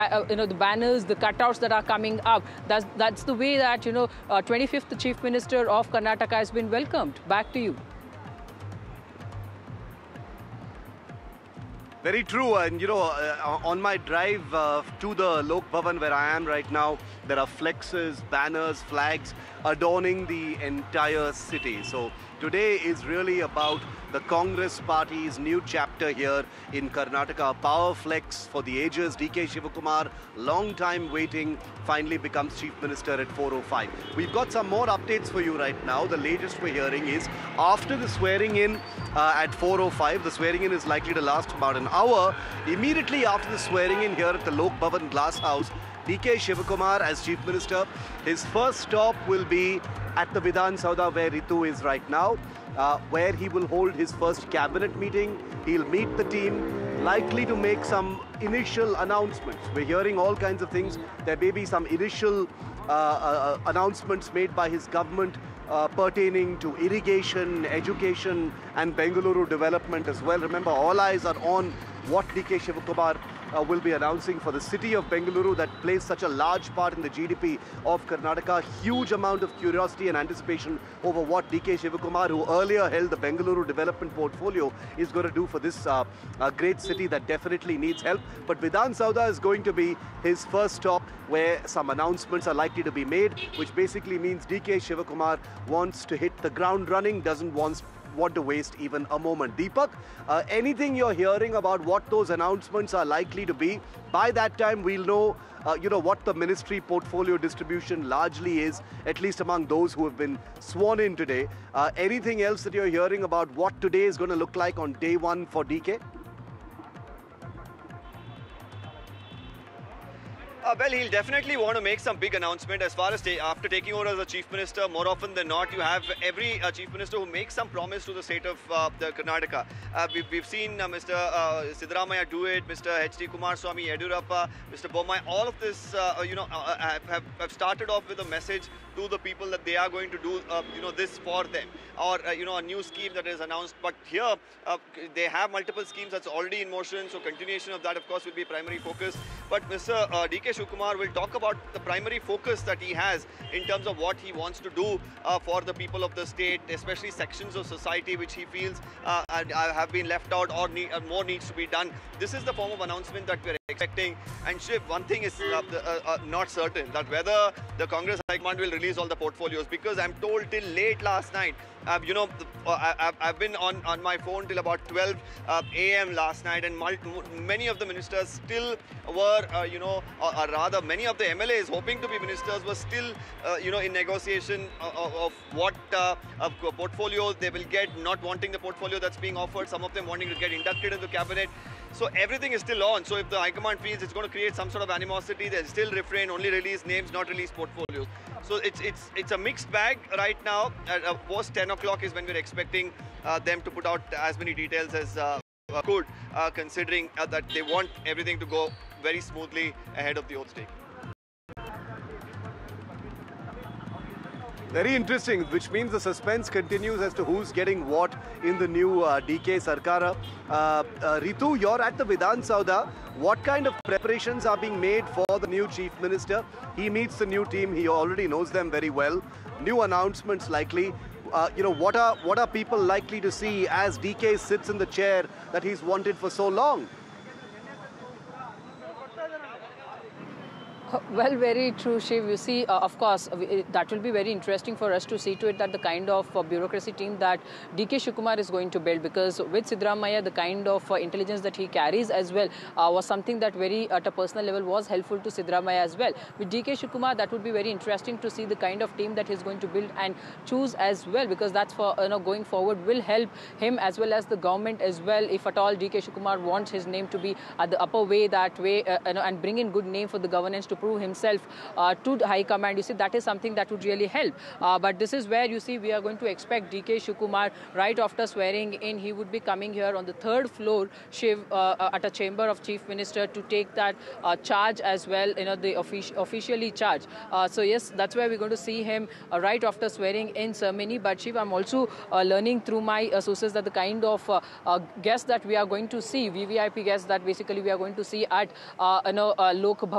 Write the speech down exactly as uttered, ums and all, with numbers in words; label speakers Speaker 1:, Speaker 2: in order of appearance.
Speaker 1: Uh, you know, the banners, the cutouts that are coming up. That's, that's the way that, you know, uh, twenty-fifth Chief Minister of Karnataka has been welcomed. Back to you.
Speaker 2: Very true. And, you know, uh, on my drive uh, to the Lok Bhavan where I am right now, there are flexes, banners, flags adorning the entire city. So today is really about the Congress Party's new chapter here in Karnataka. Power flex for the ages. D K Shivakumar, long time waiting, finally becomes Chief Minister at four oh five. We've got some more updates for you right now. The latest we're hearing is after the swearing in uh, at four oh five, the swearing in is likely to last about an hour. Immediately after the swearing in here at the Lok Bhavan Glass House, D K Shivakumar as Chief Minister, his first stop will be at the Vidhan Saudha where Ritu is right now, uh, where he will hold his first cabinet meeting. He'll meet the team, likely to make some initial announcements. We're hearing all kinds of things. There may be some initial uh, uh, announcements made by his government uh, pertaining to irrigation, education and Bengaluru development as well. Remember, all eyes are on what D K Shivakumar Uh, will be announcing for the city of Bengaluru that plays such a large part in the G D P of Karnataka. Huge amount of curiosity and anticipation over what D K Shivakumar, who earlier held the Bengaluru development portfolio, is going to do for this uh, uh, great city that definitely needs help. But Vidhan Saudha is going to be his first stop where some announcements are likely to be made, which basically means D K Shivakumar wants to hit the ground running, doesn't want want to waste even a moment. Deepak, uh, anything you're hearing about what those announcements are likely to be? By that time, we'll know, uh, you know, what the ministry portfolio distribution largely is, at least among those who have been sworn in today. Uh, anything else that you're hearing about what today is going to look like on day one for D K?
Speaker 3: Uh, well, he'll definitely want to make some big announcement as far as ta after taking over as a chief minister. More often than not, you have every uh, chief minister who makes some promise to the state of uh, the Karnataka. Uh, we've, we've seen uh, Mister Uh, Siddaramaiah do it, Mister H D Kumaraswamy, Yediyurappa, Mister Bommai. All of this, uh, you know, uh, have, have, have started off with a message to the people that they are going to do, uh, you know, this for them, or uh, you know, a new scheme that is announced. But here, uh, they have multiple schemes that's already in motion. So continuation of that, of course, will be primary focus. But Mister Uh, D K Shivakumar will talk about the primary focus that he has in terms of what he wants to do uh, for the people of the state, especially sections of society which he feels uh, have been left out or need, uh, more needs to be done. This is the form of announcement that we're expecting. And Shiv, one thing is uh, uh, uh, not certain, that whether the Congress High Command will release all the portfolios, because I'm told till late last night, uh, you know, uh, I've, I've been on, on my phone till about twelve A M last night, and many of the ministers still were, uh, you know, or, or rather many of the M L As hoping to be ministers were still, uh, you know, in negotiation of, of what uh, of portfolio they will get, not wanting the portfolio that's being offered, some of them wanting to get inducted into cabinet. So everything is still on. So if the High Command feels it's going to create some sort of animosity, they'll still refrain, only release names, not release portfolios. So it's it's it's a mixed bag right now. At uh, post ten o'clock is when we're expecting uh, them to put out as many details as uh, could, uh, considering uh, that they want everything to go very smoothly ahead of the oath taking.
Speaker 2: Very interesting, which means the suspense continues as to who's getting what in the new uh, D K Sarkar. Uh, uh, Ritu, you're at the Vidhan Saudha. What kind of preparations are being made for the new Chief Minister? He meets the new team. He already knows them very well. New announcements likely. Uh, you know, what are, what are people likely to see as D K sits in the chair that he's wanted for so long?
Speaker 1: Well, very true, Shiv. You see, uh, of course, uh, that will be very interesting for us to see to it that the kind of uh, bureaucracy team that D K Shivakumar is going to build, because with Siddaramaiah, the kind of uh, intelligence that he carries as well uh, was something that very, at a personal level, was helpful to Siddaramaiah as well. With D K Shivakumar, that would be very interesting to see the kind of team that he's going to build and choose as well, because that's for, you know, going forward will help him as well as the government as well, if at all D K Shivakumar wants his name to be at the upper way that way, uh, you know, and bring in good name for the governance to prove himself uh, to high command. You see, that is something that would really help. Uh, but this is where you see we are going to expect D K Shivakumar right after swearing in. He would be coming here on the third floor, Shiv, uh, at a chamber of Chief Minister to take that uh, charge as well, you know, the offic officially charge. Uh, so yes, that's where we're going to see him uh, right after swearing in ceremony. But Shiv, I'm also uh, learning through my uh, sources that the kind of uh, uh, guests that we are going to see, V V I P guests that basically we are going to see at uh, you know, uh, Lok Bhavan